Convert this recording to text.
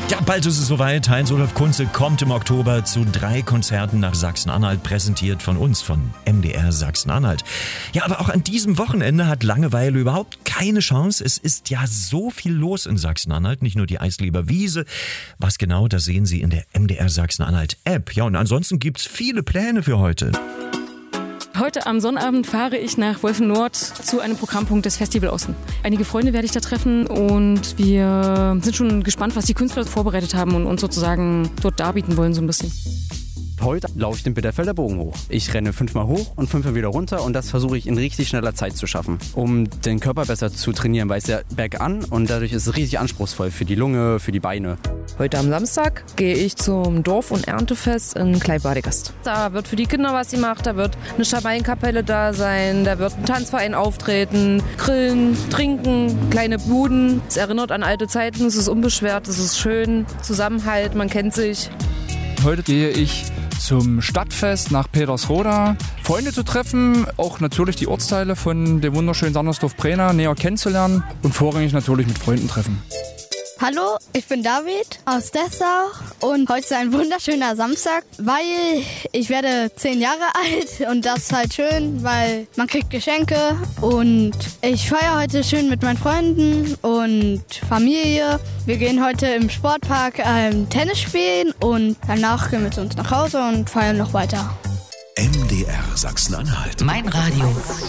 Ja, bald ist es soweit. Heinz-Olaf Kunze kommt im Oktober zu 3 Konzerten nach Sachsen-Anhalt, präsentiert von uns, von MDR Sachsen-Anhalt. Ja, aber auch an diesem Wochenende hat Langeweile überhaupt keine Chance. Es ist ja so viel los in Sachsen-Anhalt, nicht nur die Eislieber Wiese. Was genau, das sehen Sie in der MDR Sachsen-Anhalt-App. Ja, und ansonsten gibt's viele Pläne für heute. Heute am Sonnabend fahre ich nach Wolfen-Nord zu einem Programmpunkt des Festival Osten. Einige Freunde werde ich da treffen und wir sind schon gespannt, was die Künstler vorbereitet haben und uns sozusagen dort darbieten wollen so ein bisschen. Heute laufe ich den Bitterfelder Bogen hoch. Ich renne 5-mal hoch und 5-mal wieder runter und das versuche ich in richtig schneller Zeit zu schaffen, um den Körper besser zu trainieren, weil es ja bergan und dadurch ist es richtig anspruchsvoll für die Lunge, für die Beine. Heute am Samstag gehe ich zum Dorf- und Erntefest in Kleinbadegast. Da wird für die Kinder was gemacht, da wird eine Schabeinkapelle da sein, da wird ein Tanzverein auftreten, grillen, trinken, kleine Buden. Es erinnert an alte Zeiten, es ist unbeschwert, es ist schön, Zusammenhalt, man kennt sich. Heute gehe ich zum Stadtfest nach Petersroda, Freunde zu treffen, auch natürlich die Ortsteile von dem wunderschönen Sandersdorf-Prena näher kennenzulernen und vorrangig natürlich mit Freunden treffen. Hallo, ich bin David aus Dessau und heute ist ein wunderschöner Samstag, weil ich werde 10 Jahre alt und das ist halt schön, weil man kriegt Geschenke und ich feiere heute schön mit meinen Freunden und Familie. Wir gehen heute im Sportpark Tennis spielen und danach gehen wir zu uns nach Hause und feiern noch weiter. MDR Sachsen-Anhalt. Mein Radio.